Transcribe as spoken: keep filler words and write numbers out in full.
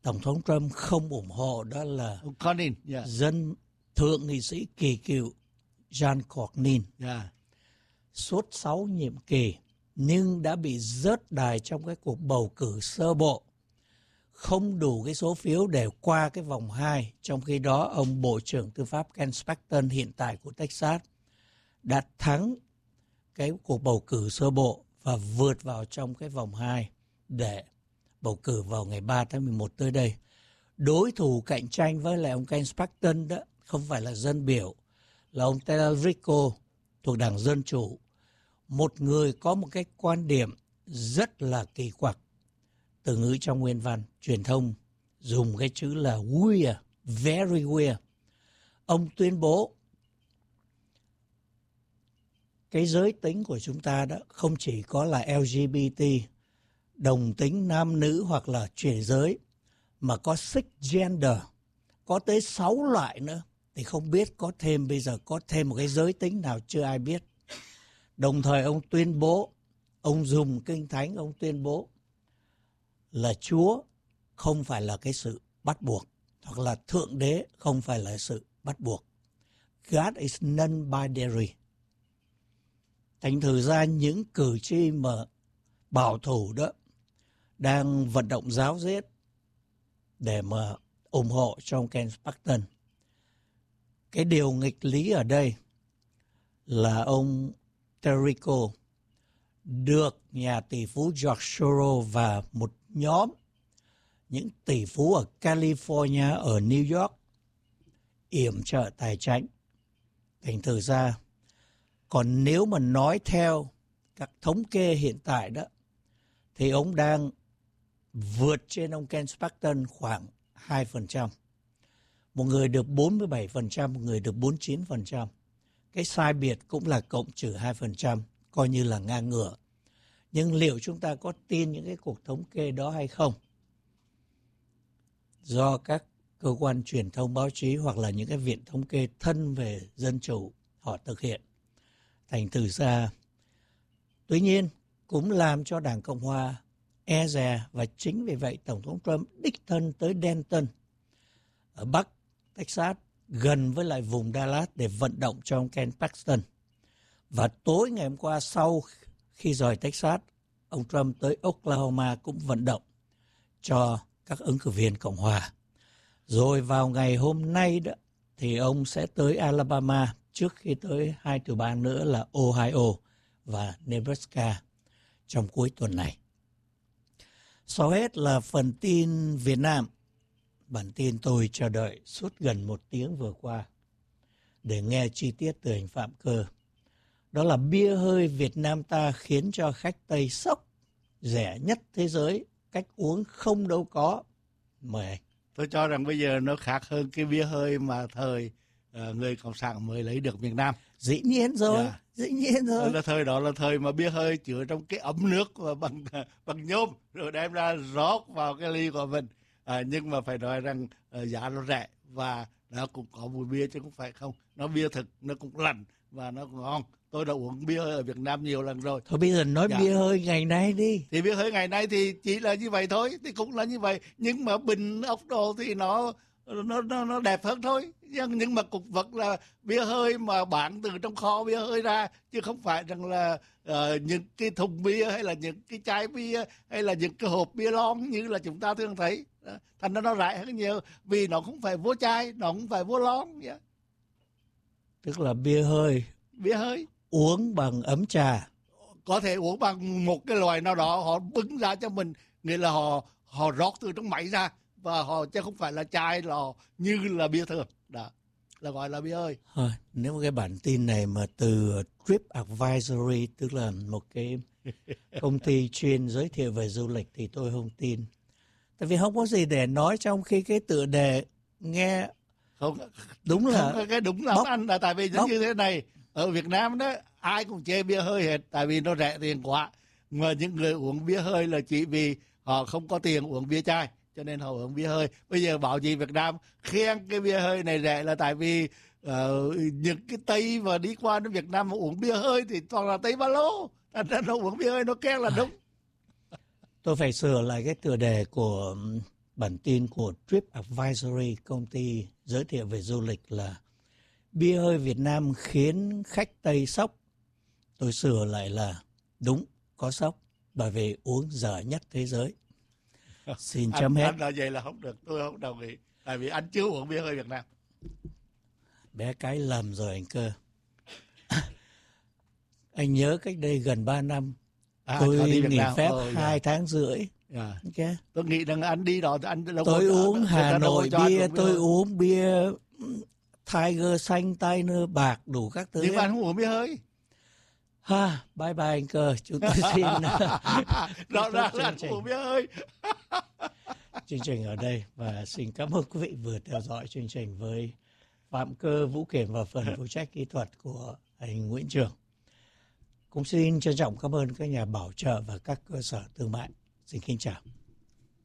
Tổng thống Trump không ủng hộ đó là Ông Cornyn, yeah. dân thượng nghị sĩ kỳ cựu John Cornyn. Yeah. Suốt sáu nhiệm kỳ nhưng đã bị rớt đài trong cái cuộc bầu cử sơ bộ. Không đủ cái số phiếu để qua cái vòng hai. Trong khi đó, ông Bộ trưởng Tư pháp Ken Paxton hiện tại của Texas đã thắng cái cuộc bầu cử sơ bộ và vượt vào trong cái vòng hai để bầu cử vào ngày ba tháng mười một tới đây. Đối thủ cạnh tranh với lại ông Ken Paxton đó không phải là dân biểu, là ông Ted Rico thuộc Đảng Dân Chủ. Một người có một cái quan điểm rất là kỳ quặc. Từ ngữ trong nguyên văn, truyền thông dùng cái chữ là weird, very weird. Ông tuyên bố cái giới tính của chúng ta đó không chỉ có là L G B T, đồng tính nam nữ hoặc là chuyển giới, mà có six gender, có tới sáu loại nữa. Thì không biết có thêm, bây giờ có thêm một cái giới tính nào chưa ai biết. Đồng thời ông tuyên bố, ông dùng Kinh Thánh, ông tuyên bố là Chúa không phải là cái sự bắt buộc, hoặc là Thượng Đế không phải là sự bắt buộc. God is non-binary. Thành thử ra những cử tri mà bảo thủ đó đang vận động ráo riết để mà ủng hộ cho ông Ken Paxton. Cái điều nghịch lý ở đây là ông Terrico được nhà tỷ phú George Soros và một nhóm những tỷ phú ở California, ở New York yểm trợ tài chính. Thành thử ra, còn nếu mà nói theo các thống kê hiện tại đó, thì ông đang vượt trên ông Ken Paxton khoảng hai phần trăm. Một người được bốn mươi bảy phần trăm, một người được bốn mươi chín phần trăm. Cái sai biệt cũng là cộng trừ hai phần trăm, coi như là ngang ngửa. Nhưng liệu chúng ta có tin những cái cuộc thống kê đó hay không? Do các cơ quan truyền thông báo chí hoặc là những cái viện thống kê thân về dân chủ họ thực hiện. Thành thử ra, tuy nhiên cũng làm cho Đảng Cộng Hòa e dè, và chính vì vậy Tổng thống Trump đích thân tới Denton ở Bắc Texas, gần với lại vùng Dallas để vận động cho ông Ken Paxton. Và tối ngày hôm qua, sau khi rời Texas, ông Trump tới Oklahoma cũng vận động cho các ứng cử viên Cộng Hòa. Rồi vào ngày hôm nay đó thì ông sẽ tới Alabama trước khi tới hai tiểu bang nữa là Ohio và Nebraska trong cuối tuần này. Sau hết là phần tin Việt Nam. Bản tin tôi chờ đợi suốt gần một tiếng vừa qua để nghe chi tiết từ anh Phạm Cơ. Đó là bia hơi Việt Nam ta khiến cho khách Tây sốc, rẻ nhất thế giới, cách uống không đâu có. Mời anh. Tôi cho rằng bây giờ nó khác hơn cái bia hơi mà thời uh, người Cộng sản mới lấy được miền Nam. Dĩ nhiên rồi, yeah. dĩ nhiên rồi. Đó là thời đó là thời mà bia hơi chứa trong cái ấm nước bằng bằng nhôm rồi đem ra rót vào cái ly của mình. À, nhưng mà phải nói rằng uh, giá nó rẻ và nó cũng có mùi bia chứ không phải không. Nó bia thực, nó cũng lành và nó cũng ngon. Tôi đã uống bia hơi ở Việt Nam nhiều lần rồi. Thôi bây giờ nói dạ. bia hơi ngày nay đi. Thì bia hơi ngày nay thì chỉ là như vậy thôi, thì cũng là như vậy. Nhưng mà bình ốc đồ thì nó nó nó nó đẹp hơn thôi. Nhưng nhưng mà cục vật là bia hơi mà bán từ trong kho bia hơi ra, chứ không phải rằng là uh, những cái thùng bia hay là những cái chai bia hay là những cái hộp bia lon như là chúng ta thường thấy. Thành ra nó rẻ hơn nhiều vì nó không phải vô chai, nó không phải vô lon vậy. Tức là bia hơi, bia hơi uống bằng ấm trà, có thể uống bằng một cái loại nào đó họ bưng ra cho mình, nghĩa là họ họ rót từ trong máy ra và họ chứ không phải là chai lò như là bia thường, đó là gọi là bia hơi. Thôi, nếu cái bản tin này mà từ Trip Advisory, tức là một cái công ty chuyên giới thiệu về du lịch, thì tôi không tin. Tại vì không có gì để nói trong khi cái tựa đề nghe không đúng là không có cái đúng lắm anh, là tại vì giống như thế này, ở Việt Nam đó ai cũng chê bia hơi hết tại vì nó rẻ tiền quá, mà những người uống bia hơi là chỉ vì họ không có tiền uống bia chai cho nên họ uống bia hơi. Bây giờ bảo gì Việt Nam khen cái bia hơi này rẻ là tại vì uh, những cái Tây mà đi qua đến Việt Nam mà uống bia hơi thì toàn là Tây Ba Lô, thành ra nó uống bia hơi nó khen là đúng. Tôi phải sửa lại cái tựa đề của bản tin của Trip Advisory, công ty giới thiệu về du lịch là bia hơi Việt Nam khiến khách Tây sốc. Tôi sửa lại là đúng, có sốc, bởi vì uống dở nhất thế giới. Xin chấm anh, hết. Anh nói vậy là không được, tôi không đồng ý. Tại vì anh chưa uống bia hơi Việt Nam. Bé cái lầm rồi anh Cơ. Anh nhớ cách đây gần ba năm, à, tôi nghỉ Nam. phép oh, hai yeah. tháng rưỡi. Yeah. Okay. Tôi nghĩ rằng anh đi đó, anh đâu tôi có, uống Hà Nội bia, tôi bia. uống bia Tiger xanh, Tiger bạc, đủ các thứ. Nhưng mà anh không uống bia hơi. Ha, bye bye anh Cơ, chúng tôi xin. Rõ ràng là anh không uống bia hơi. Chương trình ở đây và xin cảm ơn quý vị vừa theo dõi chương trình với Phạm Cơ, Vũ Kiểm và phần phụ trách kỹ thuật của anh Nguyễn Trường. Cũng xin trân trọng cảm ơn các nhà bảo trợ và các cơ sở thương mại. Xin kính chào.